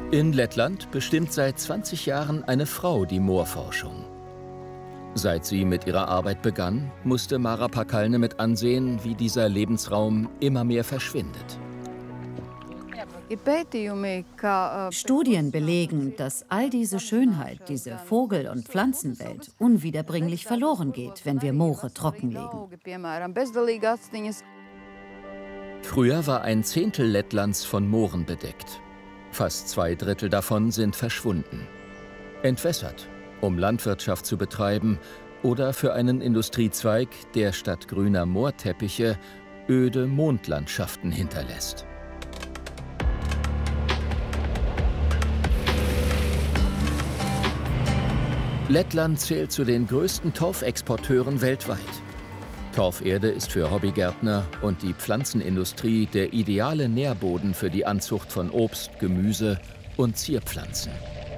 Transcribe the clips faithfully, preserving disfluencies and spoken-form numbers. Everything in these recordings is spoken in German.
In Lettland bestimmt seit zwanzig Jahren eine Frau die Moorforschung. Seit sie mit ihrer Arbeit begann, musste Mara Pakalne mit ansehen, wie dieser Lebensraum immer mehr verschwindet. Studien belegen, dass all diese Schönheit, diese Vogel- und Pflanzenwelt unwiederbringlich verloren geht, wenn wir Moore trockenlegen. Früher war ein Zehntel Lettlands von Mooren bedeckt. Fast zwei Drittel davon sind verschwunden. Entwässert, um Landwirtschaft zu betreiben oder für einen Industriezweig, der statt grüner Moorteppiche öde Mondlandschaften hinterlässt. Lettland zählt zu den größten Torfexporteuren weltweit. Torferde ist für Hobbygärtner und die Pflanzenindustrie der ideale Nährboden für die Anzucht von Obst, Gemüse und Zierpflanzen.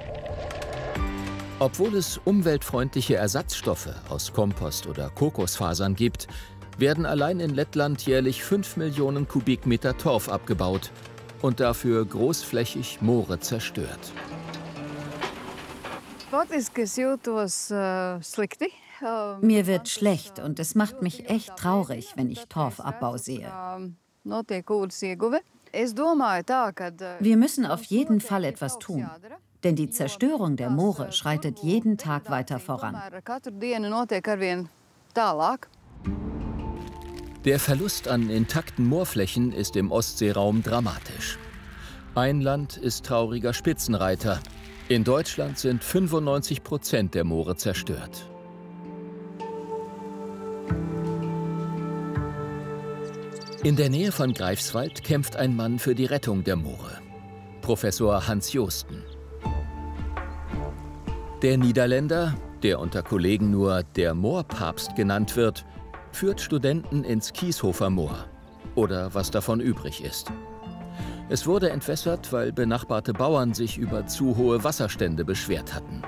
Obwohl es umweltfreundliche Ersatzstoffe aus Kompost oder Kokosfasern gibt, werden allein in Lettland jährlich fünf Millionen Kubikmeter Torf abgebaut und dafür großflächig Moore zerstört. Mir wird schlecht und es macht mich echt traurig, wenn ich Torfabbau sehe. Wir müssen auf jeden Fall etwas tun, denn die Zerstörung der Moore schreitet jeden Tag weiter voran. Der Verlust an intakten Moorflächen ist im Ostseeraum dramatisch. Ein Land ist trauriger Spitzenreiter. In Deutschland sind fünfundneunzig Prozent der Moore zerstört. In der Nähe von Greifswald kämpft ein Mann für die Rettung der Moore. Professor Hans Joosten. Der Niederländer, der unter Kollegen nur der Moorpapst genannt wird, führt Studenten ins Kieshofer Moor. Oder was davon übrig ist. Es wurde entwässert, weil benachbarte Bauern sich über zu hohe Wasserstände beschwert hatten.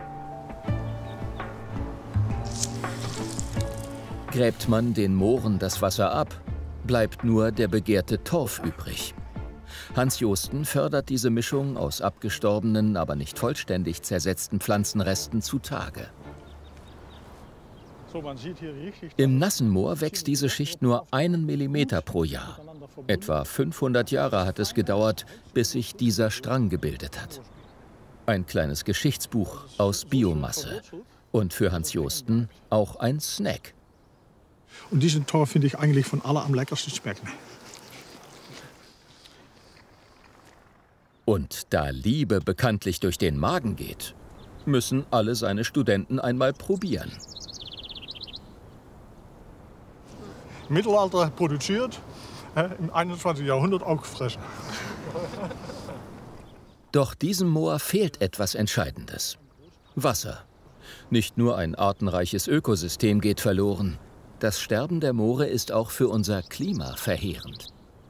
Gräbt man den Mooren das Wasser ab, bleibt nur der begehrte Torf übrig. Hans Joosten fördert diese Mischung aus abgestorbenen, aber nicht vollständig zersetzten Pflanzenresten zutage. Im nassen Moor wächst diese Schicht nur einen Millimeter pro Jahr. Etwa fünfhundert Jahre hat es gedauert, bis sich dieser Strang gebildet hat. Ein kleines Geschichtsbuch aus Biomasse. Und für Hans Joosten auch ein Snack. Und diesen Torf finde ich eigentlich von aller am leckersten schmecken. Und da Liebe bekanntlich durch den Magen geht, müssen alle seine Studenten einmal probieren. Mittelalter produziert, im einundzwanzigsten Jahrhundert auch gefressen. Doch diesem Moor fehlt etwas Entscheidendes. Wasser. Nicht nur ein artenreiches Ökosystem geht verloren. Das Sterben der Moore ist auch für unser Klima verheerend.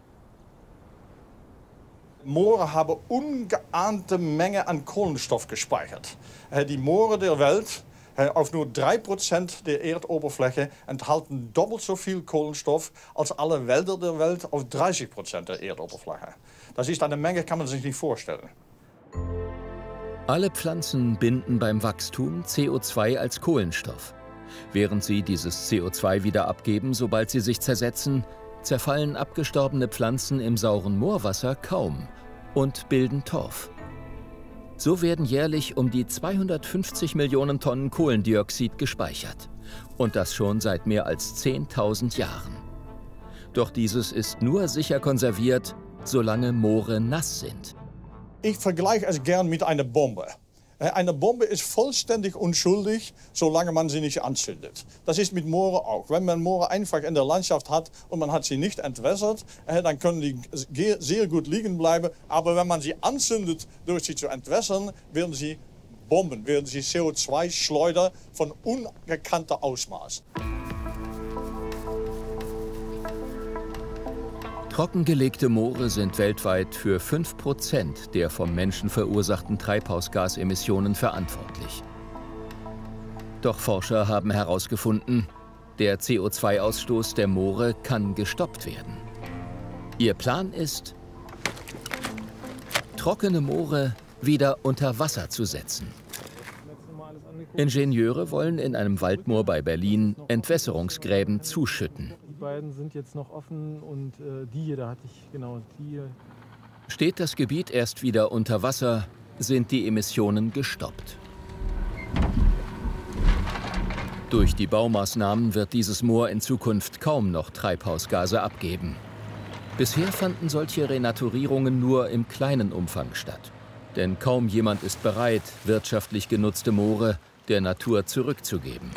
Moore haben ungeahnte Menge an Kohlenstoff gespeichert. Die Moore der Welt, auf nur drei Prozent der Erdoberfläche, enthalten doppelt so viel Kohlenstoff als alle Wälder der Welt auf dreißig Prozent der Erdoberfläche. Das ist eine Menge, kann man sich nicht vorstellen. Alle Pflanzen binden beim Wachstum C O zwei als Kohlenstoff. Während sie dieses C O zwei wieder abgeben, sobald sie sich zersetzen, zerfallen abgestorbene Pflanzen im sauren Moorwasser kaum und bilden Torf. So werden jährlich um die zweihundertfünfzig Millionen Tonnen Kohlendioxid gespeichert. Und das schon seit mehr als zehntausend Jahren. Doch dieses ist nur sicher konserviert, solange Moore nass sind. Ich vergleiche es gern mit einer Bombe. Eine Bombe ist vollständig unschuldig, solange man sie nicht anzündet. Das ist mit Moore auch. Wenn man Moore einfach in der Landschaft hat und man hat sie nicht entwässert, dann können die sehr gut liegen bleiben. Aber wenn man sie anzündet, durch sie zu entwässern, werden sie Bomben, werden sie C O zwei Schleuder von ungekanntem Ausmaß. Trockengelegte Moore sind weltweit für fünf Prozent der vom Menschen verursachten Treibhausgasemissionen verantwortlich. Doch Forscher haben herausgefunden, der C O zwei Ausstoß der Moore kann gestoppt werden. Ihr Plan ist, trockene Moore wieder unter Wasser zu setzen. Ingenieure wollen in einem Waldmoor bei Berlin Entwässerungsgräben zuschütten. Die beiden sind jetzt noch offen und äh, die hier, da hatte ich genau die hier. Steht das Gebiet erst wieder unter Wasser, sind die Emissionen gestoppt. Durch die Baumaßnahmen wird dieses Moor in Zukunft kaum noch Treibhausgase abgeben. Bisher fanden solche Renaturierungen nur im kleinen Umfang statt. Denn kaum jemand ist bereit, wirtschaftlich genutzte Moore der Natur zurückzugeben.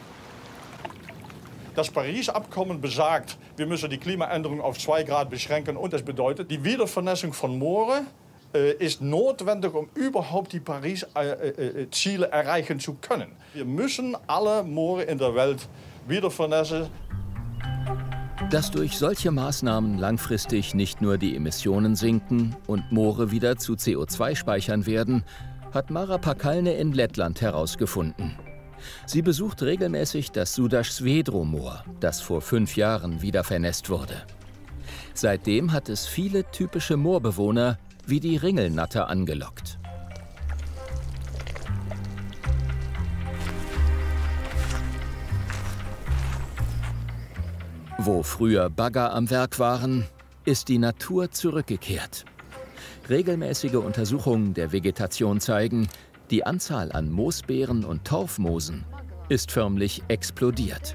Das Paris-Abkommen besagt, wir müssen die Klimaänderung auf zwei Grad beschränken. Und das bedeutet, die Wiedervernässung von Mooren äh, ist notwendig, um überhaupt die Paris-Ziele äh, äh, erreichen zu können. Wir müssen alle Moore in der Welt wiedervernässen. Dass durch solche Maßnahmen langfristig nicht nur die Emissionen sinken und Moore wieder zu C O zwei speichern werden, hat Mara Pakalne in Lettland herausgefunden. Sie besucht regelmäßig das Sudaš-Svedro-Moor, das vor fünf Jahren wieder vernässt wurde. Seitdem hat es viele typische Moorbewohner wie die Ringelnatter angelockt. Wo früher Bagger am Werk waren, ist die Natur zurückgekehrt. Regelmäßige Untersuchungen der Vegetation zeigen, die Anzahl an Moosbeeren und Torfmoosen ist förmlich explodiert.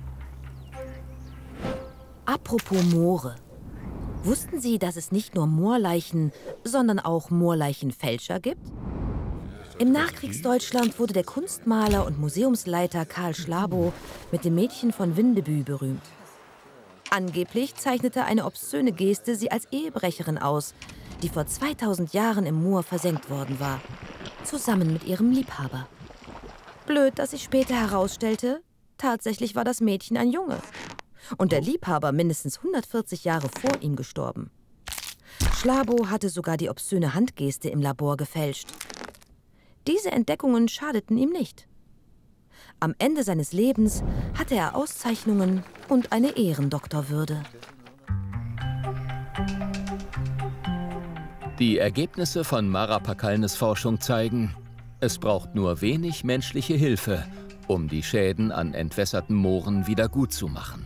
Apropos Moore. Wussten Sie, dass es nicht nur Moorleichen, sondern auch Moorleichenfälscher gibt? Im Nachkriegsdeutschland wurde der Kunstmaler und Museumsleiter Karl Schlabo mit dem Mädchen von Windebü berühmt. Angeblich zeichnete eine obszöne Geste sie als Ehebrecherin aus, die vor zweitausend Jahren im Moor versenkt worden war, zusammen mit ihrem Liebhaber. Blöd, dass sich später herausstellte, tatsächlich war das Mädchen ein Junge. Und der Liebhaber mindestens hundertvierzig Jahre vor ihm gestorben. Schlabo hatte sogar die obszöne Handgeste im Labor gefälscht. Diese Entdeckungen schadeten ihm nicht. Am Ende seines Lebens hatte er Auszeichnungen und eine Ehrendoktorwürde. Die Ergebnisse von Mara Pakalnes Forschung zeigen, es braucht nur wenig menschliche Hilfe, um die Schäden an entwässerten Mooren wieder gut zu machen.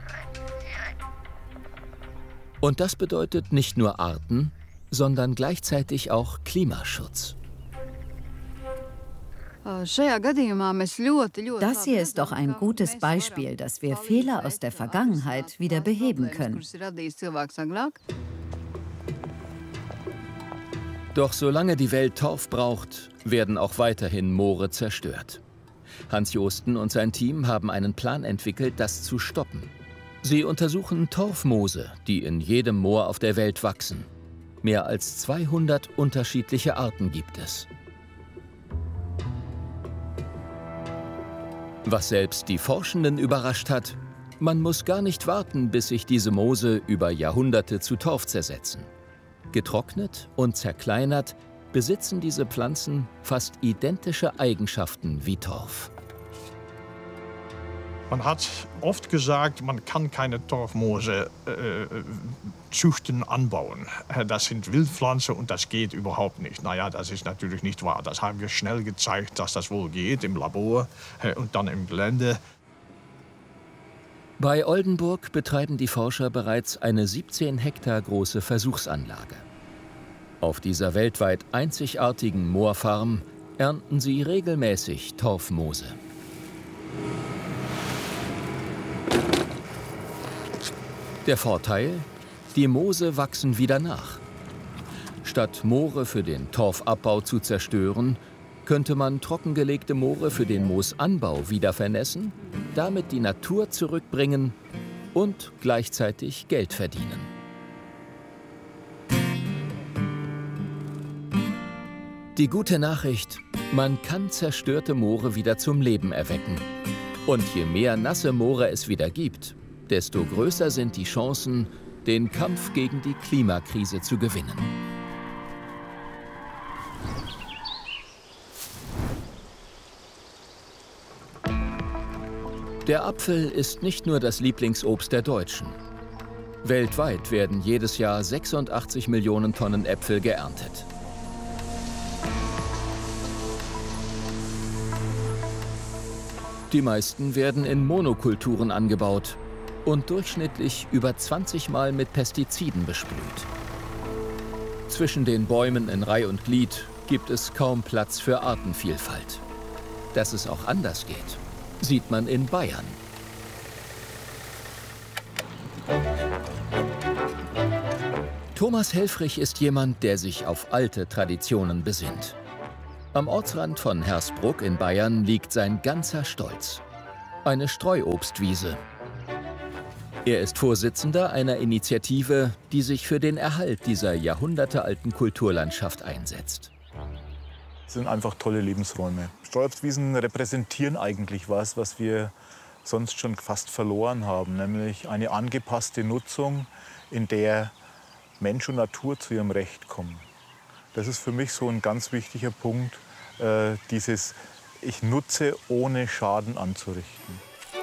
Und das bedeutet nicht nur Arten, sondern gleichzeitig auch Klimaschutz. Das hier ist doch ein gutes Beispiel, dass wir Fehler aus der Vergangenheit wieder beheben können. Doch solange die Welt Torf braucht, werden auch weiterhin Moore zerstört. Hans Joosten und sein Team haben einen Plan entwickelt, das zu stoppen. Sie untersuchen Torfmoose, die in jedem Moor auf der Welt wachsen. Mehr als zweihundert unterschiedliche Arten gibt es. Was selbst die Forschenden überrascht hat, man muss gar nicht warten, bis sich diese Moose über Jahrhunderte zu Torf zersetzen. Getrocknet und zerkleinert besitzen diese Pflanzen fast identische Eigenschaften wie Torf. Man hat oft gesagt, man kann keine Torfmoose äh, züchten, anbauen. Das sind Wildpflanzen und das geht überhaupt nicht. Naja, das ist natürlich nicht wahr. Das haben wir schnell gezeigt, dass das wohl geht im Labor äh, und dann im Gelände. Bei Oldenburg betreiben die Forscher bereits eine siebzehn Hektar große Versuchsanlage. Auf dieser weltweit einzigartigen Moorfarm ernten sie regelmäßig Torfmoose. Der Vorteil? Die Moose wachsen wieder nach. Statt Moore für den Torfabbau zu zerstören, könnte man trockengelegte Moore für den Moosanbau wieder vernässen, damit die Natur zurückbringen und gleichzeitig Geld verdienen. Die gute Nachricht: Man kann zerstörte Moore wieder zum Leben erwecken. Und je mehr nasse Moore es wieder gibt, desto größer sind die Chancen, den Kampf gegen die Klimakrise zu gewinnen. Der Apfel ist nicht nur das Lieblingsobst der Deutschen. Weltweit werden jedes Jahr sechsundachtzig Millionen Tonnen Äpfel geerntet. Die meisten werden in Monokulturen angebaut und durchschnittlich über zwanzig Mal mit Pestiziden besprüht. Zwischen den Bäumen in Reih und Glied gibt es kaum Platz für Artenvielfalt. Dass es auch anders geht, sieht man in Bayern. Thomas Helfrich ist jemand, der sich auf alte Traditionen besinnt. Am Ortsrand von Hersbruck in Bayern liegt sein ganzer Stolz. Eine Streuobstwiese. Er ist Vorsitzender einer Initiative, die sich für den Erhalt dieser jahrhundertealten Kulturlandschaft einsetzt. Es sind einfach tolle Lebensräume. Streuobstwiesen repräsentieren eigentlich was, was wir sonst schon fast verloren haben, nämlich eine angepasste Nutzung, in der Mensch und Natur zu ihrem Recht kommen. Das ist für mich so ein ganz wichtiger Punkt, äh, dieses ich nutze, ohne Schaden anzurichten.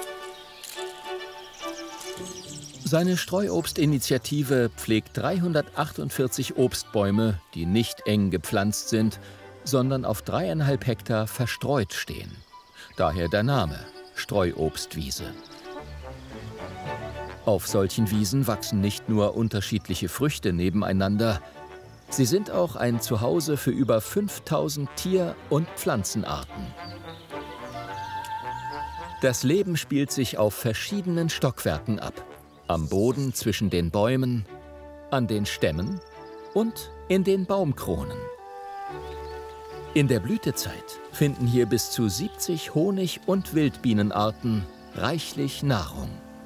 Seine Streuobstinitiative pflegt dreihundertachtundvierzig Obstbäume, die nicht eng gepflanzt sind, sondern auf dreieinhalb Hektar verstreut stehen. Daher der Name Streuobstwiese. Auf solchen Wiesen wachsen nicht nur unterschiedliche Früchte nebeneinander, sie sind auch ein Zuhause für über fünftausend Tier- und Pflanzenarten. Das Leben spielt sich auf verschiedenen Stockwerken ab. Am Boden zwischen den Bäumen, an den Stämmen und in den Baumkronen. In der Blütezeit finden hier bis zu siebzig Honig- und Wildbienenarten reichlich Nahrung.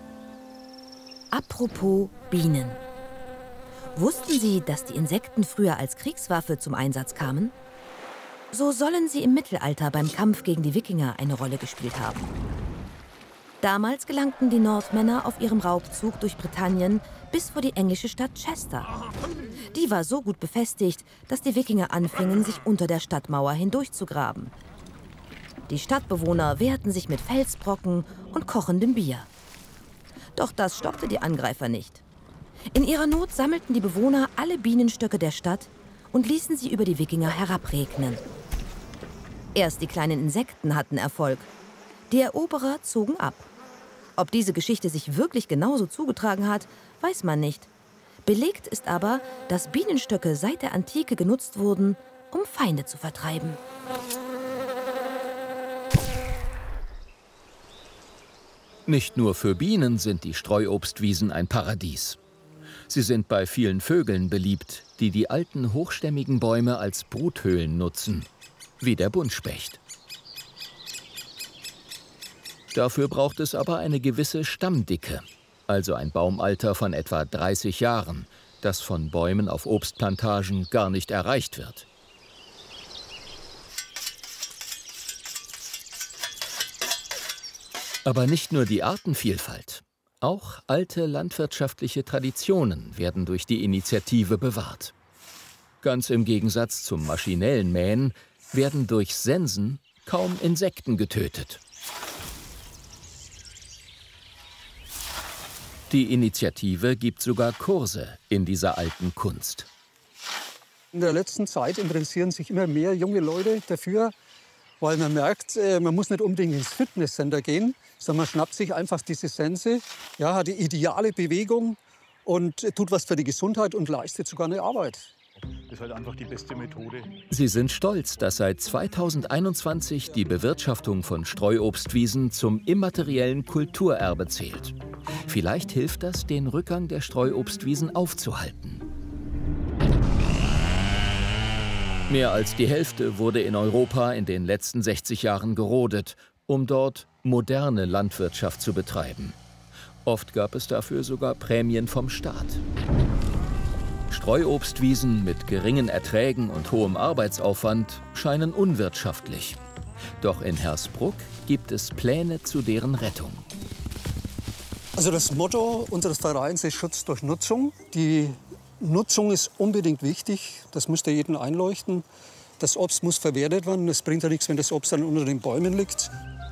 Apropos Bienen. Wussten Sie, dass die Insekten früher als Kriegswaffe zum Einsatz kamen? So sollen sie im Mittelalter beim Kampf gegen die Wikinger eine Rolle gespielt haben. Damals gelangten die Nordmänner auf ihrem Raubzug durch Britannien bis vor die englische Stadt Chester. Die war so gut befestigt, dass die Wikinger anfingen, sich unter der Stadtmauer hindurchzugraben. Die Stadtbewohner wehrten sich mit Felsbrocken und kochendem Bier. Doch das stoppte die Angreifer nicht. In ihrer Not sammelten die Bewohner alle Bienenstöcke der Stadt und ließen sie über die Wikinger herabregnen. Erst die kleinen Insekten hatten Erfolg. Die Eroberer zogen ab. Ob diese Geschichte sich wirklich genauso zugetragen hat, weiß man nicht. Belegt ist aber, dass Bienenstöcke seit der Antike genutzt wurden, um Feinde zu vertreiben. Nicht nur für Bienen sind die Streuobstwiesen ein Paradies. Sie sind bei vielen Vögeln beliebt, die die alten hochstämmigen Bäume als Bruthöhlen nutzen, wie der Buntspecht. Dafür braucht es aber eine gewisse Stammdicke, also ein Baumalter von etwa dreißig Jahren, das von Bäumen auf Obstplantagen gar nicht erreicht wird. Aber nicht nur die Artenvielfalt, auch alte landwirtschaftliche Traditionen werden durch die Initiative bewahrt. Ganz im Gegensatz zum maschinellen Mähen werden durch Sensen kaum Insekten getötet. Die Initiative gibt sogar Kurse in dieser alten Kunst. In der letzten Zeit interessieren sich immer mehr junge Leute dafür, weil man merkt, man muss nicht unbedingt ins Fitnesscenter gehen, sondern man schnappt sich einfach diese Sense, ja, hat die ideale Bewegung und tut was für die Gesundheit und leistet sogar eine Arbeit. Das ist halt einfach die beste Methode. Sie sind stolz, dass seit zweitausendeinundzwanzig die Bewirtschaftung von Streuobstwiesen zum immateriellen Kulturerbe zählt. Vielleicht hilft das, den Rückgang der Streuobstwiesen aufzuhalten. Mehr als die Hälfte wurde in Europa in den letzten sechzig Jahren gerodet, um dort moderne Landwirtschaft zu betreiben. Oft gab es dafür sogar Prämien vom Staat. Streuobstwiesen mit geringen Erträgen und hohem Arbeitsaufwand scheinen unwirtschaftlich. Doch in Hersbruck gibt es Pläne zu deren Rettung. Also das Motto unseres Vereins ist Schutz durch Nutzung. Die Nutzung ist unbedingt wichtig, das müsste jedem einleuchten. Das Obst muss verwertet werden, es bringt ja nichts, wenn das Obst dann unter den Bäumen liegt.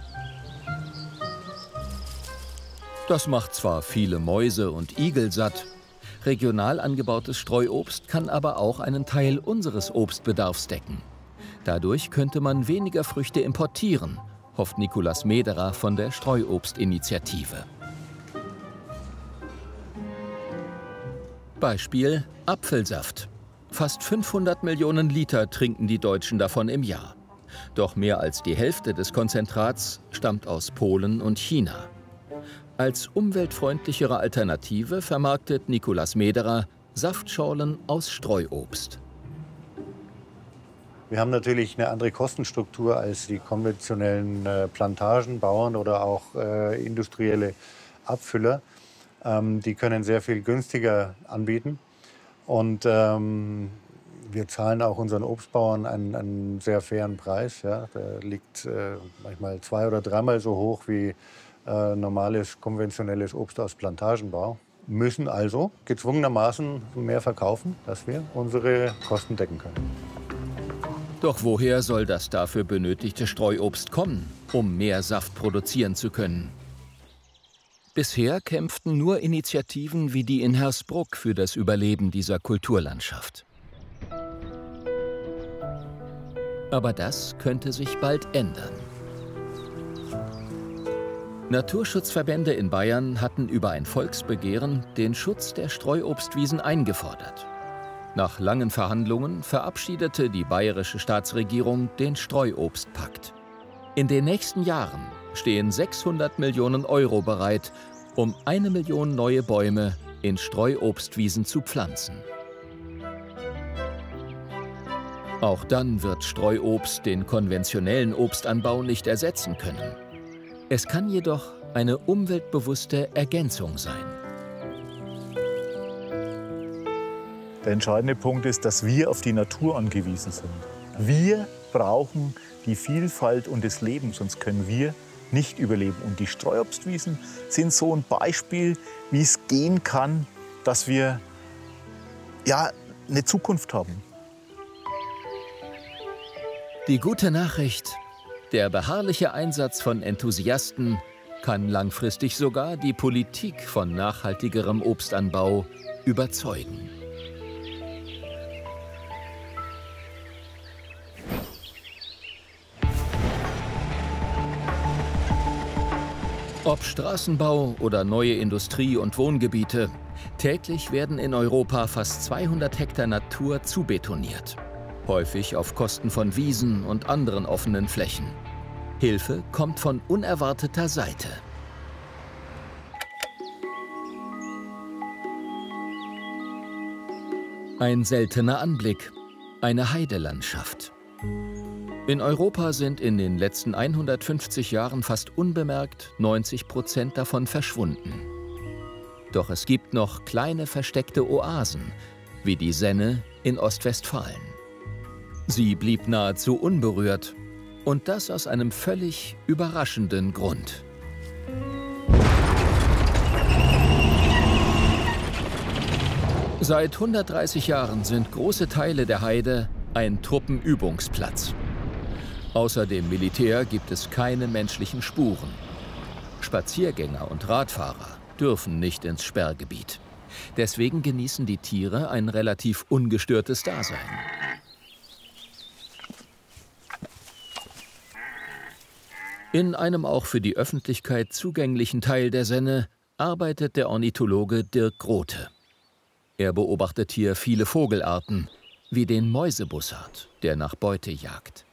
Das macht zwar viele Mäuse und Igel satt, regional angebautes Streuobst kann aber auch einen Teil unseres Obstbedarfs decken. Dadurch könnte man weniger Früchte importieren hofft Nikolaus Mederer von der Streuobstinitiative. Beispiel Apfelsaft. Fast fünfhundert Millionen Liter trinken die Deutschen davon im Jahr. Doch mehr als die Hälfte des Konzentrats stammt aus Polen und China. Als umweltfreundlichere Alternative vermarktet Nikolaus Mederer Saftschorlen aus Streuobst. Wir haben natürlich eine andere Kostenstruktur als die konventionellen äh, Plantagenbauern oder auch äh, industrielle Abfüller. Ähm, die können sehr viel günstiger anbieten. Und ähm, wir zahlen auch unseren Obstbauern einen, einen sehr fairen Preis. Ja. Der liegt äh, manchmal zwei- oder dreimal so hoch wie äh, normales, konventionelles Obst aus Plantagenbau. Müssen also gezwungenermaßen mehr verkaufen, dass wir unsere Kosten decken können. Doch woher soll das dafür benötigte Streuobst kommen, um mehr Saft produzieren zu können? Bisher kämpften nur Initiativen wie die in Hersbruck für das Überleben dieser Kulturlandschaft. Aber das könnte sich bald ändern. Naturschutzverbände in Bayern hatten über ein Volksbegehren den Schutz der Streuobstwiesen eingefordert. Nach langen Verhandlungen verabschiedete die bayerische Staatsregierung den Streuobstpakt. In den nächsten Jahren stehen sechshundert Millionen Euro bereit, um eine Million neue Bäume in Streuobstwiesen zu pflanzen. Auch dann wird Streuobst den konventionellen Obstanbau nicht ersetzen können. Es kann jedoch eine umweltbewusste Ergänzung sein. Der entscheidende Punkt ist, dass wir auf die Natur angewiesen sind. Wir brauchen die Vielfalt und das Leben, sonst können wir nicht überleben. Und die Streuobstwiesen sind so ein Beispiel, wie es gehen kann, dass wir ja, eine Zukunft haben. Die gute Nachricht: Der beharrliche Einsatz von Enthusiasten kann langfristig sogar die Politik von nachhaltigerem Obstanbau überzeugen. Ob Straßenbau oder neue Industrie- und Wohngebiete, täglich werden in Europa fast zweihundert Hektar Natur zubetoniert. Häufig auf Kosten von Wiesen und anderen offenen Flächen. Hilfe kommt von unerwarteter Seite. Ein seltener Anblick, eine Heidelandschaft. In Europa sind in den letzten hundertfünfzig Jahren fast unbemerkt neunzig Prozent davon verschwunden. Doch es gibt noch kleine versteckte Oasen, wie die Senne in Ostwestfalen. Sie blieb nahezu unberührt, und das aus einem völlig überraschenden Grund. Seit hundertdreißig Jahren sind große Teile der Heide ein Truppenübungsplatz. Außer dem Militär gibt es keine menschlichen Spuren. Spaziergänger und Radfahrer dürfen nicht ins Sperrgebiet. Deswegen genießen die Tiere ein relativ ungestörtes Dasein. In einem auch für die Öffentlichkeit zugänglichen Teil der Senne arbeitet der Ornithologe Dirk Grote. Er beobachtet hier viele Vogelarten, wie den Mäusebussard, der nach Beute jagt.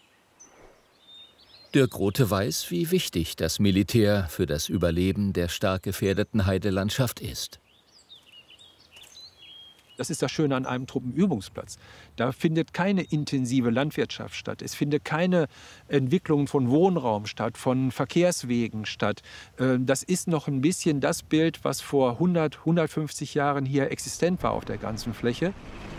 Dirk Grote weiß, wie wichtig das Militär für das Überleben der stark gefährdeten Heidelandschaft ist. Das ist das Schöne an einem Truppenübungsplatz. Da findet keine intensive Landwirtschaft statt. Es findet keine Entwicklung von Wohnraum statt, von Verkehrswegen statt. Das ist noch ein bisschen das Bild, was vor hundert, hundertfünfzig Jahren hier existent war auf der ganzen Fläche.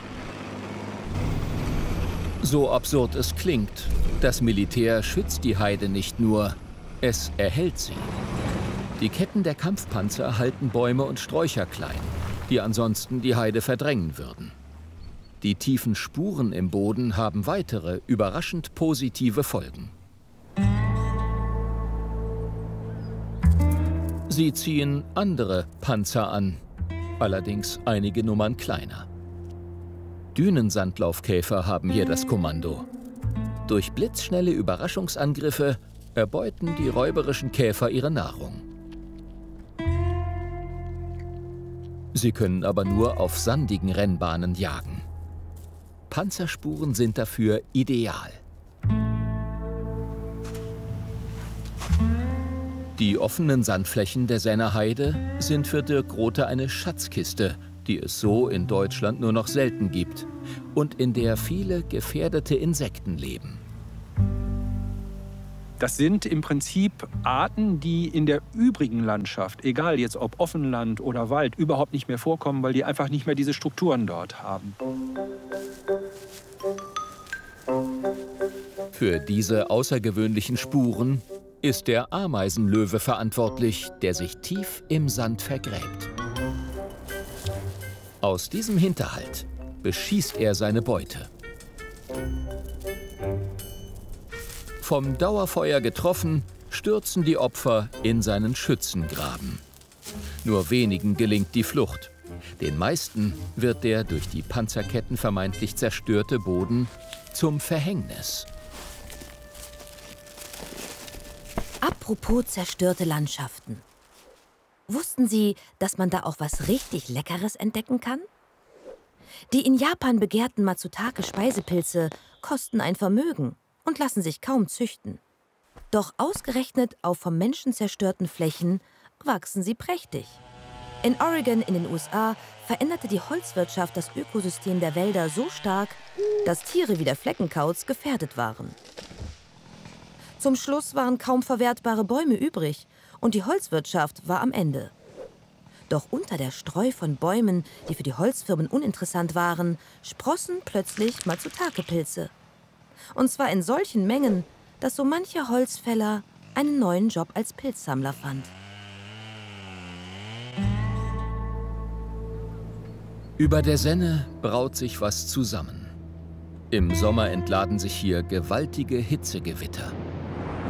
So absurd es klingt, das Militär schützt die Heide nicht nur, es erhält sie. Die Ketten der Kampfpanzer halten Bäume und Sträucher klein, die ansonsten die Heide verdrängen würden. Die tiefen Spuren im Boden haben weitere, überraschend positive Folgen. Sie ziehen andere Panzer an, allerdings einige Nummern kleiner. Dünensandlaufkäfer haben hier das Kommando. Durch blitzschnelle Überraschungsangriffe erbeuten die räuberischen Käfer ihre Nahrung. Sie können aber nur auf sandigen Rennbahnen jagen. Panzerspuren sind dafür ideal. Die offenen Sandflächen der Senner Heide sind für Dirk Rothe eine Schatzkiste, die es so in Deutschland nur noch selten gibt und in der viele gefährdete Insekten leben. Das sind im Prinzip Arten, die in der übrigen Landschaft, egal jetzt ob Offenland oder Wald, überhaupt nicht mehr vorkommen, weil die einfach nicht mehr diese Strukturen dort haben. Für diese außergewöhnlichen Spuren ist der Ameisenlöwe verantwortlich, der sich tief im Sand vergräbt. Aus diesem Hinterhalt beschießt er seine Beute. Vom Dauerfeuer getroffen, stürzen die Opfer in seinen Schützengraben. Nur wenigen gelingt die Flucht. Den meisten wird der durch die Panzerketten vermeintlich zerstörte Boden zum Verhängnis. Apropos zerstörte Landschaften. Wussten Sie, dass man da auch was richtig Leckeres entdecken kann? Die in Japan begehrten Matsutake-Speisepilze kosten ein Vermögen und lassen sich kaum züchten. Doch ausgerechnet auf vom Menschen zerstörten Flächen wachsen sie prächtig. In Oregon in den U S A veränderte die Holzwirtschaft das Ökosystem der Wälder so stark, dass Tiere wie der Fleckenkauz gefährdet waren. Zum Schluss waren kaum verwertbare Bäume übrig und die Holzwirtschaft war am Ende. Doch unter der Streu von Bäumen, die für die Holzfirmen uninteressant waren, sprossen plötzlich Matsutake-Pilze. Und zwar in solchen Mengen, dass so mancher Holzfäller einen neuen Job als Pilzsammler fand. Über der Senne braut sich was zusammen. Im Sommer entladen sich hier gewaltige Hitzegewitter.